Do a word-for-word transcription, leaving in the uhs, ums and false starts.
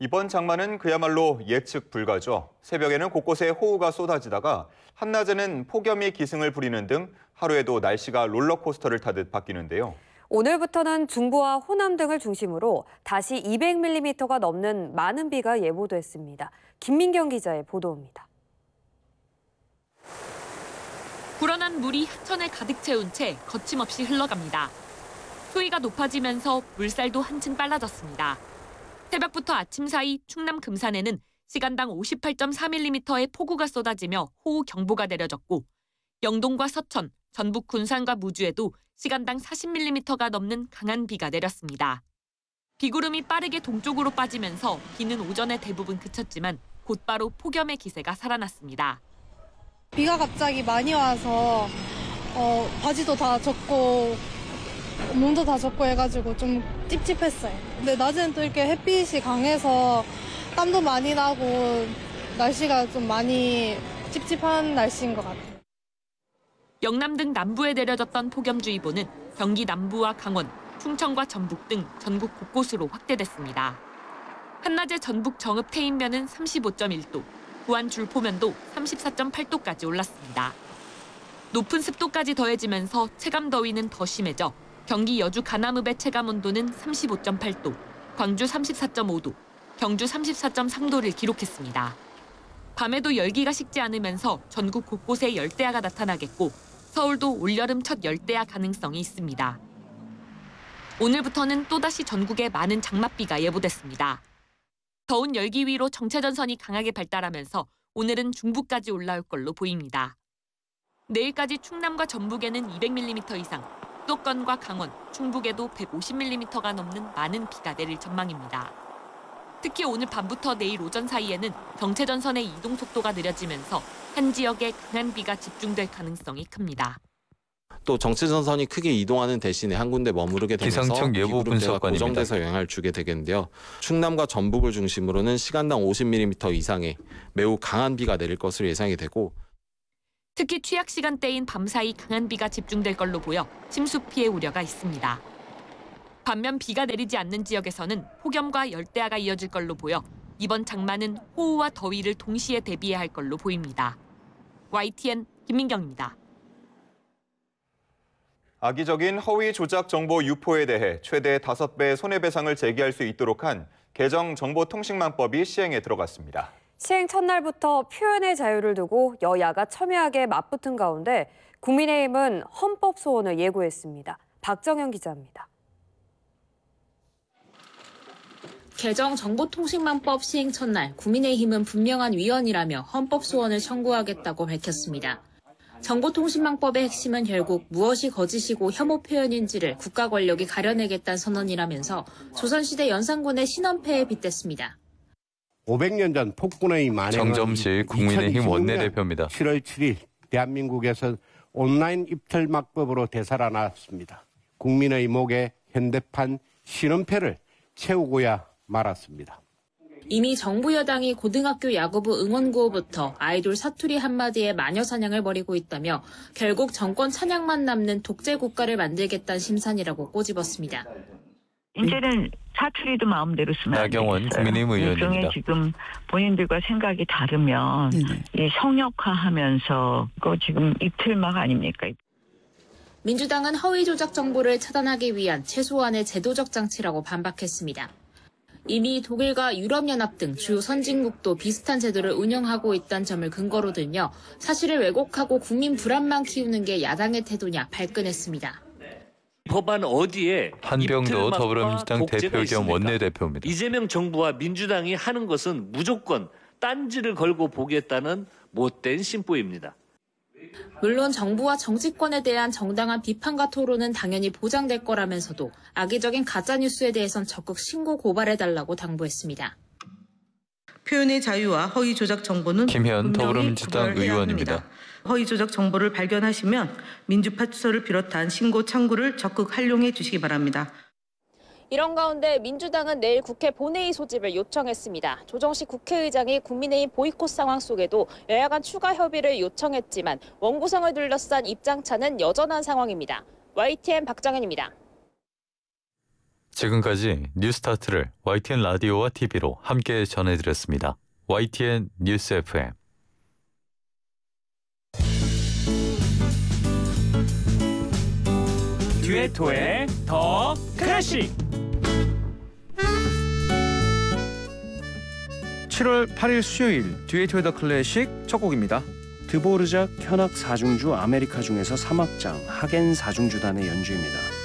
이번 장마는 그야말로 예측 불가죠. 새벽에는 곳곳에 호우가 쏟아지다가 한낮에는 폭염이 기승을 부리는 등 하루에도 날씨가 롤러코스터를 타듯 바뀌는데요. 오늘부터는 중부와 호남 등을 중심으로 다시 이백 밀리미터가 넘는 많은 비가 예보됐습니다. 김민경 기자의 보도입니다. 불어난 물이 하천에 가득 채운 채 거침없이 흘러갑니다. 수위가 높아지면서 물살도 한층 빨라졌습니다. 새벽부터 아침 사이 충남 금산에는 시간당 오십팔 점 사 밀리미터의 폭우가 쏟아지며 호우경보가 내려졌고 영동과 서천, 전북 군산과 무주에도 시간당 사십 밀리미터가 넘는 강한 비가 내렸습니다. 비구름이 빠르게 동쪽으로 빠지면서 비는 오전에 대부분 그쳤지만 곧바로 폭염의 기세가 살아났습니다. 비가 갑자기 많이 와서 어, 바지도 다 젖고 몸도 다 젖고 해가지고 좀 찝찝했어요. 근데 낮에는 또 이렇게 햇빛이 강해서 땀도 많이 나고 날씨가 좀 많이 찝찝한 날씨인 것 같아요. 영남 등 남부에 내려졌던 폭염주의보는 경기 남부와 강원, 충청과 전북 등 전국 곳곳으로 확대됐습니다. 한낮에 전북 정읍 태인면은 삼십오 점 일 도, 부안 줄포면도 삼십사 점 팔 도까지 올랐습니다. 높은 습도까지 더해지면서 체감 더위는 더 심해져 경기 여주 가남읍의 체감 온도는 삼십오 점 팔 도, 광주 삼십사 점 오 도, 경주 삼십사 점 삼 도를 기록했습니다. 밤에도 열기가 식지 않으면서 전국 곳곳에 열대야가 나타나겠고 서울도 올여름 첫 열대야 가능성이 있습니다. 오늘부터는 또다시 전국에 많은 장맛비가 예보됐습니다. 더운 열기 위로 정체전선이 강하게 발달하면서 오늘은 중부까지 올라올 걸로 보입니다. 내일까지 충남과 전북에는 이백 밀리미터 이상, 수도권과 강원, 충북에도 백오십 밀리미터가 넘는 많은 비가 내릴 전망입니다. 특히 오늘 밤부터 내일 오전 사이에는 정체전선의 이동 속도가 느려지면서 한 지역에 강한 비가 집중될 가능성이 큽니다. 또 정체전선이 크게 이동하는 대신에 한 군데 머무르게 되면서 기상청 예보 분석관입니다. 고정돼서 영향을 주게 되겠는데요. 충남과 전북을 중심으로는 시간당 오십 밀리미터 이상의 매우 강한 비가 내릴 것으로 예상이 되고 특히 취약 시간대인 밤사이 강한 비가 집중될 걸로 보여 침수 피해 우려가 있습니다. 반면 비가 내리지 않는 지역에서는 폭염과 열대야가 이어질 걸로 보여 이번 장마는 호우와 더위를 동시에 대비해야 할 걸로 보입니다. 와이티엔 김민경입니다. 악의적인 허위 조작 정보 유포에 대해 최대 다섯 배 손해배상을 제기할 수 있도록 한 개정 정보통신망법이 시행에 들어갔습니다. 시행 첫날부터 표현의 자유를 두고 여야가 첨예하게 맞붙은 가운데 국민의힘은 헌법 소원을 예고했습니다. 박정현 기자입니다. 개정 정보통신망법 시행 첫날 국민의힘은 분명한 위헌이라며 헌법 소원을 청구하겠다고 밝혔습니다. 정보통신망법의 핵심은 결국 무엇이 거짓이고 혐오 표현인지를 국가 권력이 가려내겠다는 선언이라면서 조선시대 연산군의 신원패에 빗댔습니다. 오백 년 전 폭군의 만행은 정점식 국민의힘 원내대표입니다. 칠월 칠일 대한민국에서 온라인 입틀막법으로 되살아났습니다. 국민의 목에 현대판 신원패를 채우고야 말았습니다. 이미 정부 여당이 고등학교 야구부 응원구호부터 아이돌 사투리 한마디에 마녀 사냥을 벌이고 있다며 결국 정권 찬양만 남는 독재 국가를 만들겠다는 심산이라고 꼬집었습니다. 이제는 사투리도 마음대로 쓰면 안 되겠어요. 나경원 국민의힘 의원입니다. 일종의 지금 본인들과 생각이 다르면 네네. 이 성역화하면서 그거 지금 이틀막 아닙니까? 민주당은 허위 조작 정보를 차단하기 위한 최소한의 제도적 장치라고 반박했습니다. 이미 독일과 유럽연합 등 주요 선진국도 비슷한 제도를 운영하고 있다는 점을 근거로 들며 사실을 왜곡하고 국민 불안만 키우는 게 야당의 태도냐 발끈했습니다. 법안 어디에 한병도 더불어민주당 대표 겸 원내대표입니다. 이재명 정부와 민주당이 하는 것은 무조건 딴지를 걸고 보겠다는 못된 심보입니다. 물론 정부와 정치권에 대한 정당한 비판과 토론은 당연히 보장될 거라면서도 악의적인 가짜뉴스에 대해선 적극 신고 고발해달라고 당부했습니다. 표현의 자유와 허위 조작 정보는 김현 더불어민주당 의원입니다. 합니다. 허위 조작 정보를 발견하시면 민주파출소를 비롯한 신고 창구를 적극 활용해 주시기 바랍니다. 이런 가운데 민주당은 내일 국회 본회의 소집을 요청했습니다. 조정식 국회의장이 국민의힘 보이콧 상황 속에도 여야 간 추가 협의를 요청했지만 원구성을 둘러싼 입장차는 여전한 상황입니다. 와이티엔 박정현입니다. 지금까지 뉴스타트를 와이티엔 라디오와 티비로 함께 전해드렸습니다. 와이티엔 뉴스 에프엠. 듀에토의 더 클래식. 칠월 팔일 수요일 듀에토의 더 클래식 첫 곡입니다. 드보르작 현악 사중주 아메리카 중에서 삼 악장 하겐 사중주단의 연주입니다.